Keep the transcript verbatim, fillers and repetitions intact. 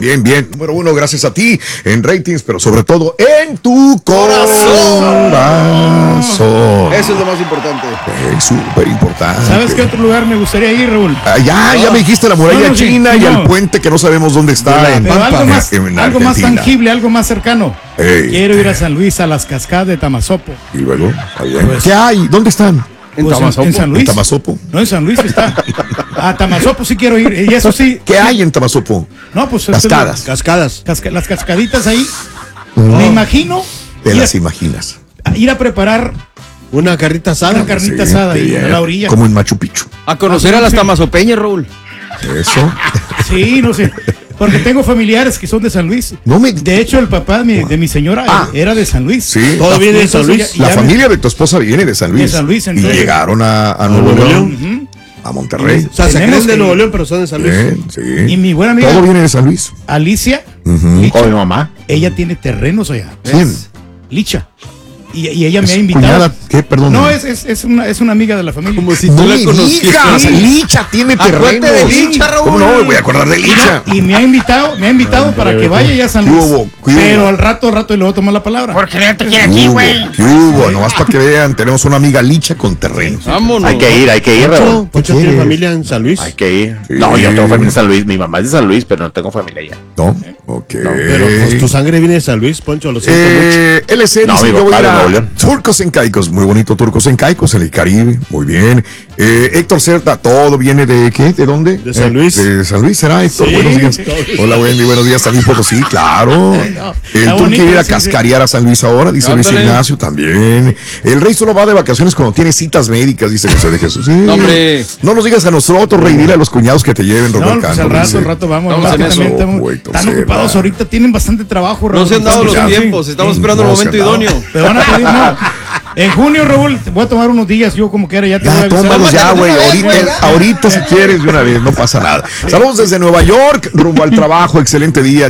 Bien, bien. Número uno, gracias a ti en ratings, pero sobre todo en tu corazón. corazón. Eso es lo más importante. Es súper importante. ¿Sabes qué otro lugar me gustaría ir, Raúl? Ah, ya, ya me dijiste la muralla No, no, sí, china sí, y no. el puente que no sabemos dónde está. En Pero Pampa, algo más, en algo más Argentina. tangible, algo más cercano. Ey. Quiero ir a San Luis, a las cascadas de Tamazopo. Y luego, está bien. Pues- ¿Qué hay? ¿Dónde están? En Pues Tamazopo. en San Luis. ¿En Tamazopo? No, en San Luis está. A Tamazopo sí quiero ir. Y eso sí. ¿Qué hay en Tamazopo? No, pues Cascadas. este, Cascadas. Casca- las cascaditas ahí. Me imagino Te ir las a, imaginas. a ir a preparar Una carrita asada. una carnita Sí, asada qué ahí bien. a la orilla. Como en Machu Picchu. A conocer a las tamazopeñas, Raúl. Eso. Sí, no sé. Porque tengo familiares que son de San Luis. No me- De hecho, el papá de mi, de mi señora Ah. era de San Luis. Sí. Todo La- viene de San entonces Luis. ya- La ya me- familia de tu esposa viene de San Luis. De San Luis, y entonces- llegaron a, a Nuevo Nuevo León, a Monterrey. O sea, se Tenemos creen de que- Nuevo León, pero son de San Luis. Bien, sí. Y mi buena amiga Todo viene de San Luis. Alicia, Ujú. Licha, O mi mamá. ella tiene terrenos allá. ¿Quién? Licha. Y, y ella me ¿Es ha invitado. cuñada? ¿Qué? Perdón. No, es, es, es, una, es una amiga de la familia. Como si No tú la me conocieras. digas, Licha tiene Acuérdate terrenos. de Licha, Raúl. ¿Cómo no me voy a acordar de Y, Licha? no, y me ha invitado, me ha invitado para que vaya ya a San ¿Qué Luis. hubo? ¿Qué hubo? Pero al rato, al rato y le voy a tomar la palabra. Porque no te quiere ¿Qué aquí, hubo? güey. ¿Qué hubo? Nomás para que vean, tenemos una amiga Licha con terrenos. Vámonos. Hay que ir, hay que ir, Poncho, Raúl. Poncho quieres? tiene familia en San Luis. Hay que ir. Sí. No, yo tengo familia en San Luis. Mi mamá es de San Luis, pero no tengo familia allá. ¿No? Ok. Pero pues tu sangre viene de San Luis, Poncho, lo siento mucho. Eh, L C No, dice mi que voy papá a ir de a Nuevo León. Turcos en Caicos, muy bonito Turcos en Caicos, en el Caribe, muy bien. Eh, Héctor Certa, todo viene de ¿qué? ¿De dónde? De San Eh, Luis. de San Luis, ¿será Héctor? Sí, buenos días. todo. Hola, Wendy, buenos días, San Luis Potosí, claro. no, El está tú bonito, quiere ir a sí, sí. cascarear a San Luis ahora, dice Luis Ándale. Ignacio, también. El rey solo va de vacaciones cuando tiene citas médicas, dice José de Jesús. Sí. No, hombre. No nos digas a nosotros, rey, dile a los cuñados que te lleven, No, Roberto pues Cano, al rato, dice. al rato vamos. Estamos nomás en que eso, también estamos güey, tan Cerda. ocupados ahorita, tienen bastante trabajo, No Raúl. se han dado los Ya, sí. tiempos. Estamos esperando el No se momento han dado. idóneo. Te van a pedir, no. En junio, Raúl, te voy a tomar unos días, yo como quiera, ya te voy a Ya, avisar. tómalos ya, güey. de una vez, Ahorita, güey, ahorita si quieres de una vez, no pasa nada. Saludos desde Nueva York, rumbo al trabajo. Excelente día.